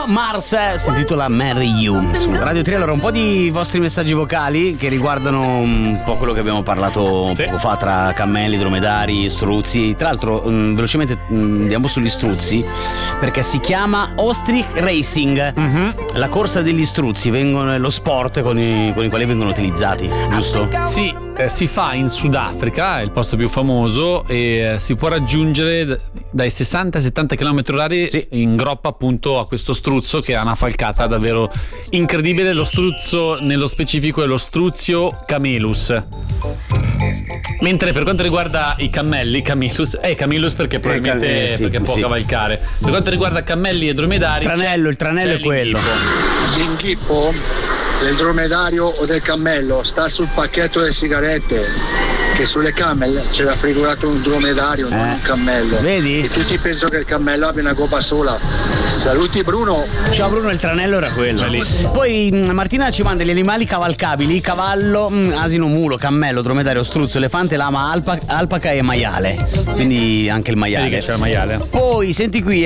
Mars si intitola Marry You su Radio 3. Allora, un po' di vostri messaggi vocali che riguardano un po' quello che abbiamo parlato poco fa tra cammelli, dromedari, struzzi. Tra l'altro, velocemente andiamo sugli struzzi perché si chiama Ostrich Racing, la corsa degli struzzi, lo sport con i quali vengono utilizzati, giusto? Sì. Si fa in Sudafrica, è il posto più famoso, e si può raggiungere dai 60 ai 70 km/h in groppa appunto a questo struzzo che ha una falcata davvero incredibile. Lo struzzo nello specifico è lo Struzio camelus. Mentre per quanto riguarda i cammelli, camellus perché probabilmente perché può cavalcare. Per quanto riguarda cammelli e dromedari, il tranello è quello. L'inghippo del dromedario o del cammello sta sul pacchetto delle sigarette, che sulle camel c'è raffigurato un dromedario, non un cammello. Vedi? E tutti pensano che il cammello abbia una gobba sola. Saluti Bruno. Ciao Bruno, il tranello era quello. Poi Martina ci manda gli animali cavalcabili: cavallo, asino, mulo, cammello, dromedario, struzzo, elefante, lama, alpaca e maiale. Quindi anche il maiale. Vedi che c'è il maiale. Poi senti qui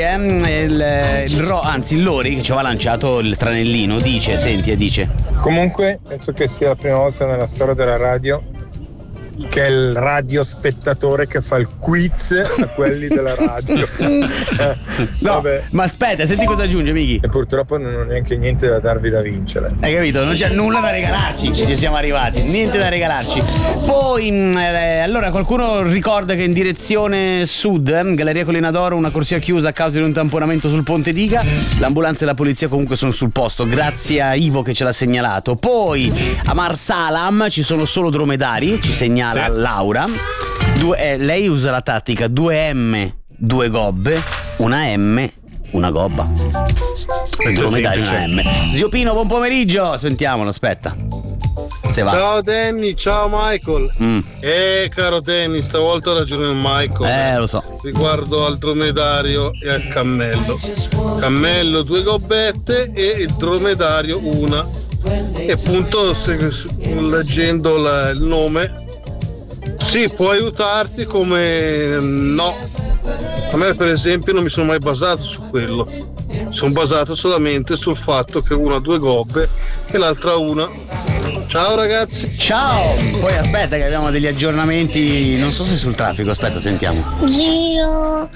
il Lori che ci aveva lanciato il tranellino dice: comunque penso che sia la prima volta nella storia della radio che è il radiospettatore che fa il quiz a quelli della radio. Vabbè. Ma aspetta, senti cosa aggiunge Miki. E purtroppo non ho neanche niente da darvi da vincere. Hai capito? Non c'è nulla da regalarci, ci siamo arrivati, niente da regalarci. Poi allora qualcuno ricorda che in direzione sud, Galleria Collina d'Oro, una corsia chiusa a causa di un tamponamento sul ponte Diga. L'ambulanza e la polizia comunque sono sul posto, grazie a Ivo che ce l'ha segnalato. Poi a Marsalam ci sono solo dromedari, ci segnala Laura. Lei usa la tattica 2M, 2 gobbe, una M, una gobba. Dromedari, una M. Zio Pino, buon pomeriggio. Sentiamolo, aspetta. Se va. Ciao Danny, ciao Michael. Caro Danny, stavolta ho ragione Michael. Lo so. Riguardo al dromedario e al cammello. Cammello 2 gobbette e il dromedario una. E appunto leggendo il nome può aiutarti come no. A me per esempio non mi sono mai basato su quello, sono basato solamente sul fatto che uno ha 2 gobbe e l'altra una. Ciao ragazzi. Ciao. Poi aspetta che abbiamo degli aggiornamenti, non so se sul traffico, aspetta, sentiamo. Zio,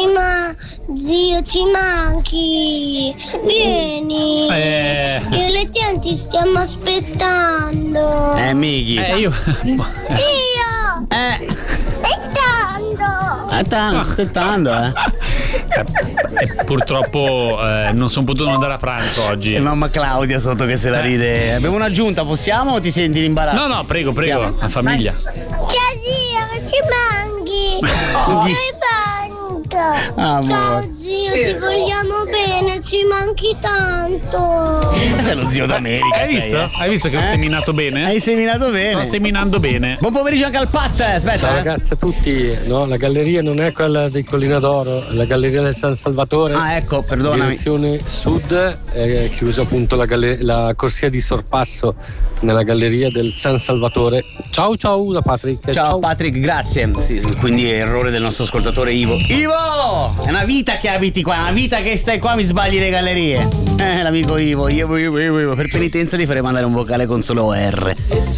ci manchi. Vieni. Io e le tue ti stiamo aspettando. Miki. Io. Aspettando. Purtroppo non sono potuto andare a pranzo oggi. E mamma Claudia sotto che se la ride. Abbiamo un'aggiunta, possiamo o ti senti in imbarazzo? No, prego, a famiglia. Ciao zio, ci manchi. Ciao zio, ti vogliamo bene, ci manchi tanto. Sei lo zio d'America. Hai visto? Hai visto che ho seminato bene? Hai seminato bene. Sto seminando bene. Buon pomeriggio anche al Pat. Aspetta. Ciao ragazzi a tutti. No, la galleria non è quella di Collina d'Oro, la galleria del San Salvatore. Ecco, perdonami. Direzione sud, è chiusa appunto la corsia di sorpasso nella galleria del San Salvatore. Ciao da Patrick. Ciao Patrick, grazie. Sì, quindi è errore del nostro ascoltatore Ivo. È una vita che abiti qua, una vita che stai qua, mi sbagli le gallerie. L'amico Ivo. Per penitenza gli farei mandare un vocale con solo R.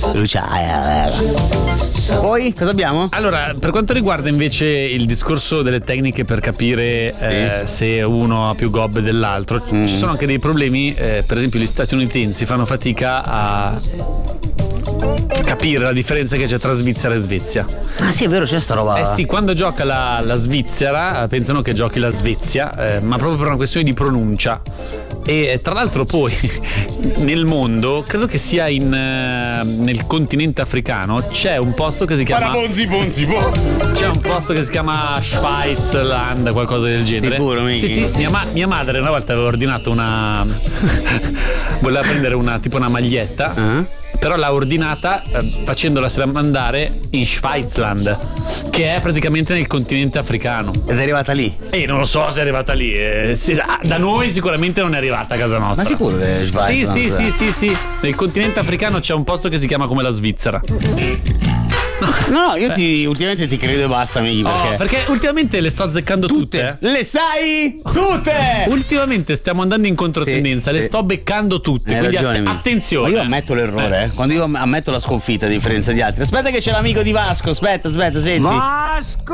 Poi cosa abbiamo? Allora, per quanto riguarda invece il discorso delle tecniche per capire se uno ha più gobbe dell'altro, ci sono anche dei problemi. Per esempio gli statunitensi fanno fatica a capire la differenza che c'è tra Svizzera e Svezia. Ah sì, è vero, c'è sta roba. Sì, quando gioca la Svizzera pensano che giochi la Svezia, ma proprio per una questione di pronuncia. E tra l'altro poi nel mondo, credo che sia nel continente africano, c'è un posto che si chiama c'è un posto che si chiama Schweizerland, qualcosa del genere. Sicuro, sì, mia madre una volta aveva ordinato voleva prendere una maglietta, però l'ha ordinata facendosela mandare in Schweizerland, che è praticamente nel continente africano. Ed è arrivata lì? Non lo so se è arrivata lì. Da noi sicuramente non è arrivata a casa nostra. Ma sicuro che è Schweizerland? Sì. Nel continente africano c'è un posto che si chiama come la Svizzera. No, io ultimamente ti credo e basta, Miki, perché ultimamente le sto azzeccando tutte. Le sai tutte! Ultimamente stiamo andando in controtendenza, le sto beccando tutte. Hai Quindi ragione, attenzione. Ma io ammetto l'errore, quando io ammetto la sconfitta a differenza di altri. Aspetta che c'è l'amico di Vasco, aspetta, senti. Vasco,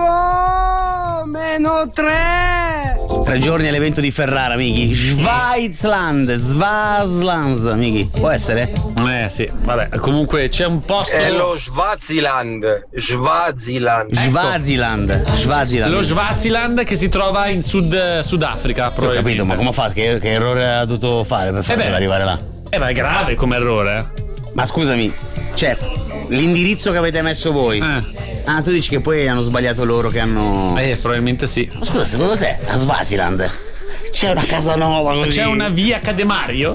-3. 3 giorni all'evento di Ferrara, Miki. Schweizland, Miki. Può essere? Sì, vabbè, comunque c'è un posto. È lo Swaziland. Lo Swaziland che si trova in Sudafrica. Ho capito, ma come ha fatto? Che errore ha dovuto fare per farsela arrivare là? Ma è grave come errore. Ma scusami, cioè, l'indirizzo che avete messo voi. Ah, tu dici che poi hanno sbagliato loro che hanno. Probabilmente sì. Ma scusa, secondo te a Swaziland c'è una casa nuova così? C'è una via Cademario?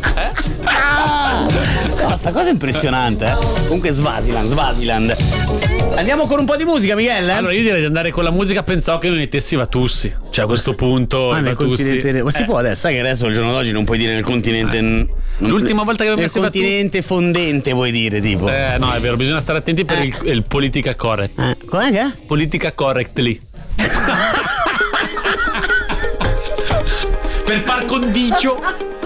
No, sta cosa è impressionante, Comunque Swaziland. Andiamo con un po' di musica, Michele? Allora io direi di andare con la musica. Pensavo che non mettessi Vatussi. Cioè a questo punto nel continente. Ma si può adesso? Sai che adesso al giorno d'oggi non puoi dire nel continente. L'ultima volta che abbiamo messo continente fondente vuoi dire tipo? No, è vero, bisogna stare attenti per il politica correct. Com'è che è? Politica correctly. Per par condicio